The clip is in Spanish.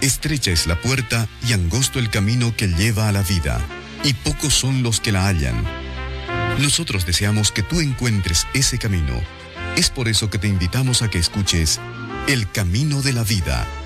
Estrecha es la puerta y angosto el camino que lleva a la vida, y pocos son los que la hallan. Nosotros deseamos que tú encuentres ese camino. Es por eso que te invitamos a que escuches El Camino de la Vida,